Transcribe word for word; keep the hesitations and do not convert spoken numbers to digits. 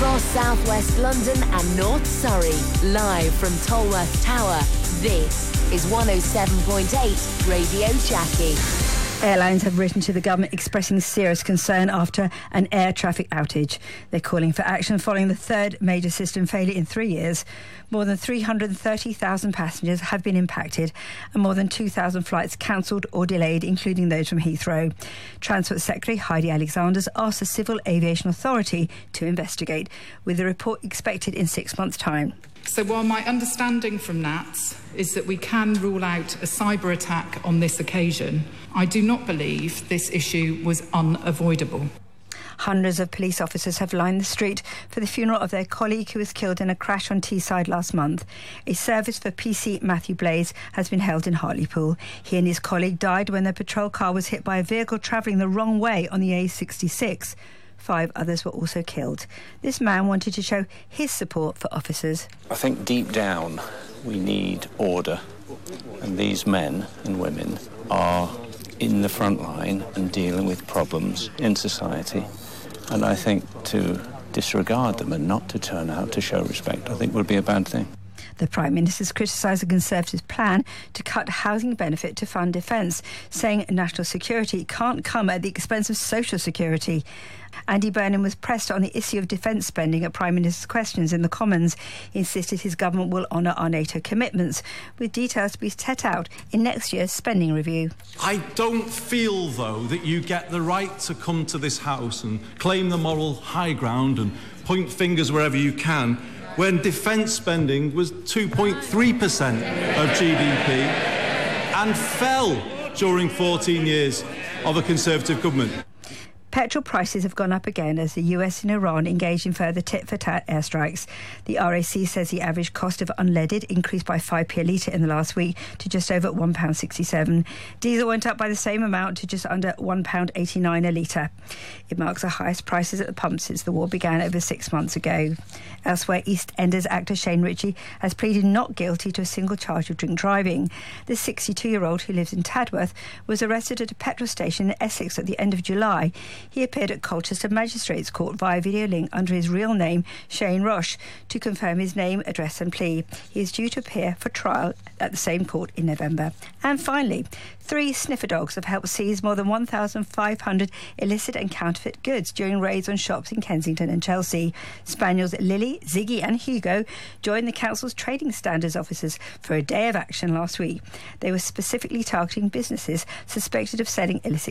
Across southwest London and North Surrey, live from Tolworth Tower, this is one oh seven point eight Radio Jackie. Airlines have written to the government expressing serious concern after an air traffic outage. They're calling for action following the third major system failure in three years. More than three hundred thirty thousand passengers have been impacted and more than two thousand flights cancelled or delayed, including those from Heathrow. Transport Secretary Heidi Alexanders asked the Civil Aviation Authority to investigate, with the report expected in six months' time. So while my understanding from N A T S is that we can rule out a cyber attack on this occasion, I do not believe this issue was unavoidable. Hundreds of police officers have lined the street for the funeral of their colleague who was killed in a crash on Teesside last month. A service for P C Matthew Blaze has been held in Hartlepool. He and his colleague died when their patrol car was hit by a vehicle travelling the wrong way on the A sixty-six. Five others were also killed. This man wanted to show his support for officers. I think deep down we need order, and these men and women are in the front line and dealing with problems in society. And I think to disregard them and not to turn out to show respect, I think would be a bad thing. The Prime Minister's criticised the Conservatives' plan to cut housing benefit to fund defence, saying national security can't come at the expense of social security. Andy Burnham was pressed on the issue of defence spending at Prime Minister's questions in the Commons. He insisted his government will honour our NATO commitments, with details to be set out in next year's spending review. I don't feel, though, that you get the right to come to this House and claim the moral high ground and point fingers wherever you can, when defence spending was two point three percent of G D P and fell during fourteen years of a Conservative government. Petrol prices have gone up again as the U S and Iran engage in further tit-for-tat airstrikes. The R A C says the average cost of unleaded increased by five p a litre in the last week to just over one pound sixty-seven. Diesel went up by the same amount to just under one pound eighty-nine a litre. It marks the highest prices at the pump since the war began over six months ago. Elsewhere, EastEnders actor Shane Ritchie has pleaded not guilty to a single charge of drink driving. The sixty-two-year-old who lives in Tadworth was arrested at a petrol station in Essex at the end of July. He appeared at Colchester Magistrates Court via video link under his real name, Shane Rush, to confirm his name, address and plea. He is due to appear for trial at the same court in November. And finally, three sniffer dogs have helped seize more than one thousand five hundred illicit and counterfeit goods during raids on shops in Kensington and Chelsea. Spaniels Lily, Ziggy and Hugo joined the council's trading standards officers for a day of action last week. They were specifically targeting businesses suspected of selling illicit